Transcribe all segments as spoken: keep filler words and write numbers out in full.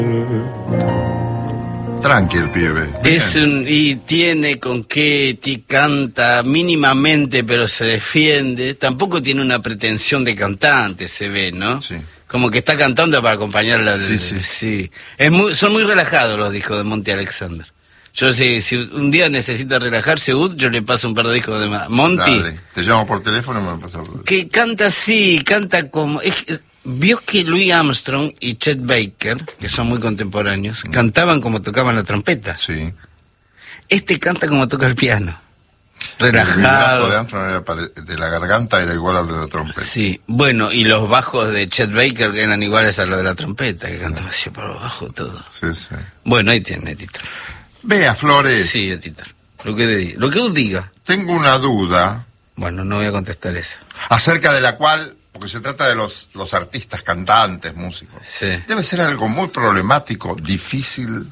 Tranqui el pibe. Es un, y tiene con qué, ti canta mínimamente, pero se defiende. Tampoco tiene una pretensión de cantante, se ve, ¿no? Sí. Como que está cantando para acompañarla. Sí, sí. sí. Es muy, son muy relajados los discos de Monty Alexander. Yo sé, si un día necesita relajarse, Ud, yo le paso un par de discos de Monty. Dale. Te llamo por teléfono y me lo pasas. Que canta así, canta como... Es, vio que Louis Armstrong y Chet Baker, que son muy contemporáneos, mm. cantaban como tocaban la trompeta. Sí. Este canta como toca el piano. Relajado. El vibrato de Armstrong era pare... de la garganta era igual al de la trompeta. Sí, bueno, y los bajos de Chet Baker eran iguales a los de la trompeta, que cantaba así por abajo todo. Sí, sí. Bueno, ahí tiene, Tito. Vea, Flores. Sí, Tito. Lo que, de... lo que usted diga. Tengo una duda. Bueno, no voy a contestar eso. Acerca de la cual... porque se trata de los, los artistas, cantantes, músicos. Sí. Debe ser algo muy problemático, difícil,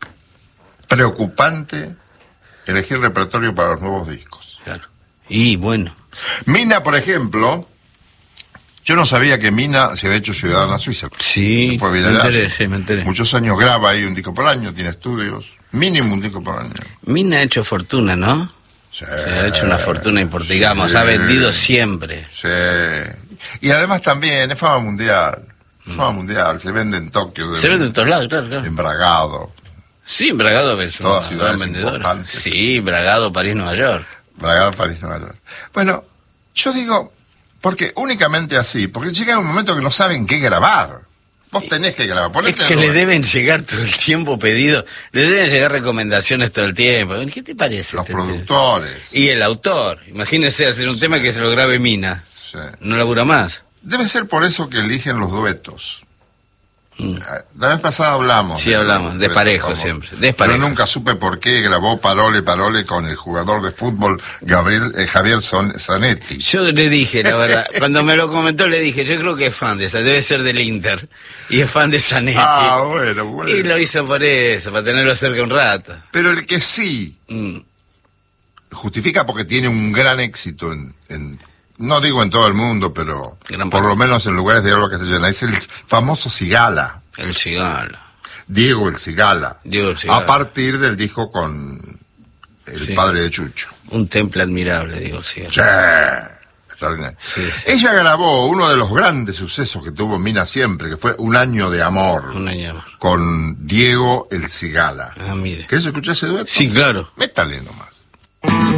preocupante, elegir repertorio para los nuevos discos. Claro. Y bueno. Mina, por ejemplo, yo no sabía que Mina se había hecho ciudadana suiza. Sí, se fue me enteré, sí, me enteré. Muchos años graba ahí un disco por año, tiene estudios, mínimo un disco por año. Mina ha hecho fortuna, ¿no? Sí. Se ha hecho una fortuna importante, digamos, Sí. ha vendido siempre. Sí. Y además también es fama mundial. Es fama mundial. Se vende en Tokio. Se vende en todos lados, claro, claro. En Bragado. Sí, en Bragado es Todas una ciudades gran vendedora. importantes. Sí, Bragado, París, Nueva York. Bragado, París, Nueva York. Bueno, yo digo, porque únicamente así, porque llega un momento que no saben qué grabar. Vos tenés que grabar. Ponete Es que a- le deben llegar todo el tiempo pedidos, le deben llegar recomendaciones todo el tiempo. ¿Qué te parece? Los Este- productores. Y el autor. Imagínese hacer un tema que se lo grabe Mina. Sí. No labura más. Debe ser por eso que eligen los duetos. Mm. La vez pasada hablamos. Sí, de hablamos, los desparejo duetos, siempre, Pero desparejo. nunca supe por qué grabó Parole Parole con el jugador de fútbol Gabriel eh, Javier Son- Zanetti. Yo le dije, la verdad, cuando me lo comentó le dije, yo creo que es fan de esa, debe ser del Inter, y es fan de Zanetti. Ah, bueno, bueno. Y lo hizo por eso, para tenerlo cerca un rato. Pero el que sí Mm. justifica porque tiene un gran éxito en, en- no digo en todo el mundo, pero Gran por parte. lo menos en lugares de habla castellana, es el famoso Cigala, El cigalo. Diego el Cigala, Diego el Cigala. a partir del disco con el Sí. padre de Chucho. Un temple admirable, digo, sí. Sí, extraordinario. Sí, sí. Ella grabó uno de los grandes sucesos que tuvo Mina siempre, que fue Un año de amor, Un año más. con Diego el Cigala. Ah, mire. ¿Querés escuchar ese dueto? Sí, claro. Métale nomás.